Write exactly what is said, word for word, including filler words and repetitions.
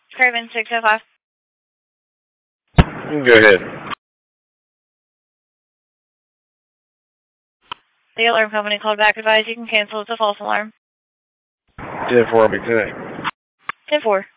Craven six oh five. Go ahead. The alarm company called back, advised you can cancel. It's a false alarm. ten four, I'll be today. ten four.